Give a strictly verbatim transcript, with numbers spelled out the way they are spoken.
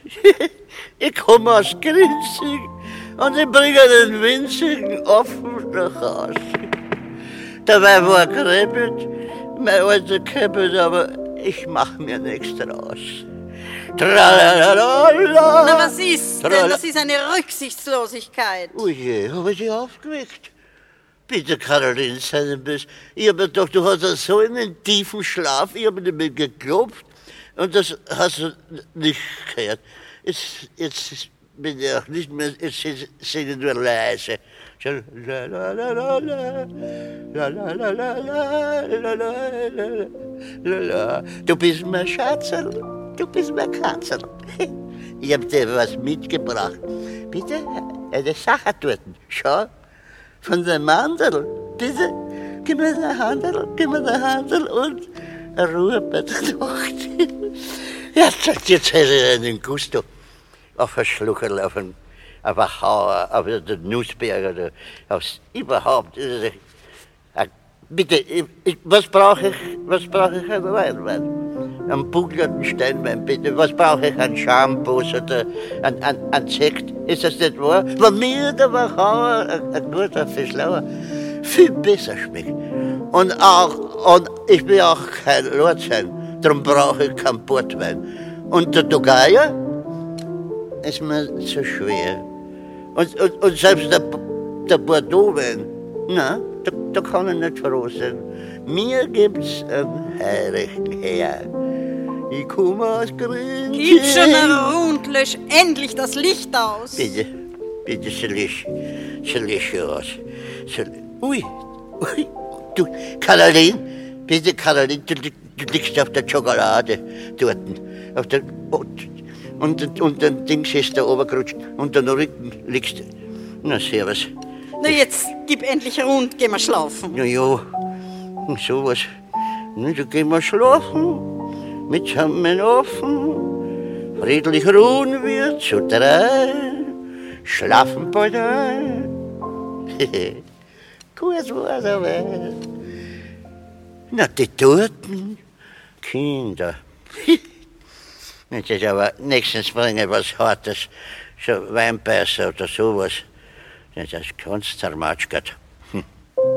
Ich komme aus Grinzig und ich bringe den winzigen Offen nach Hause. Dabei war Kreppet, mein alter Kreppet, aber ich mach mir nichts draus. Tralalala. Na, was ist denn? Das ist eine Rücksichtslosigkeit. Oh je, hab ich dich aufgeweckt? Bitte, Caroline, sei ein bisschen. Ich hab mir gedacht, du hast so einen tiefen Schlaf, ich hab nicht mehr geklopft und das hast du nicht gehört. Jetzt, jetzt bin ich auch nicht mehr, jetzt singe ich nur leise. La la la la la, la la la la la, la la la. Du bist mein Schatzerl, du bist mein Katzerl. Ich hab dir was mitgebracht. Bitte, eine Sache dort. Schau, von dem Mandel. Bitte, gib mir den Handel, gib mir den Handel und Ruhe bei der Nacht. Ja, jetzt hätte ich einen Gusto auf ein Schluckerl, auf ein auf ein Hauer, auf den Nussberg oder aufs überhaupt. Äh, bitte, ich, ich, was brauche ich, was brauche ich an Weinwein? Einen bugelnden Steinwein, bitte. Was brauche ich an Shampoos oder an, an, an Sekt? Ist das nicht wahr? Bei mir, der Wachauer, ein, ein guter Fischlauer, viel besser schmeckt. Und auch, und ich bin auch kein Lordschein, darum brauche ich keinen Portwein. Und der Togaya ist mir zu schwer. Und, und, und selbst der, der Bordeaux-Wein, na, da, da kann ich nicht froh sein. Mir gibt's einen heiligen Herr. Ich komme aus Grün. Gib schon rund, lösch endlich das Licht aus. Bitte, bitte, sie lösch, sie lösch aus. Sie, ui, ui, du, Caroline, bitte, Caroline, du, du liegst auf der Schokolade dort. Auf der, und, Und, und dann Dings ist da runtergerutscht und dann Rücken liegst du. Na, servus. Na, jetzt gib endlich rund, geh mal schlafen. Na ja, und sowas. Na, da gehen wir schlafen, mit Schammen offen. Friedlich ruhen wir zu drei, schlafen bald ein. Gut war's aber. Na, die toten Kinder. Das ist aber nächstens bringen was Hartes, so Weinbeißer oder sowas. Das ist ganz zermatschert.